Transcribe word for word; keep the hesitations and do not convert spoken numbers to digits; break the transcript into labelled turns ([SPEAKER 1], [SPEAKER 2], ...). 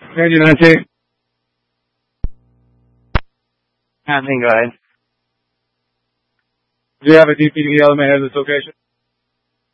[SPEAKER 1] Thank you, Nancy.
[SPEAKER 2] Nothing, go ahead.
[SPEAKER 1] Do you have a D P D element at this location?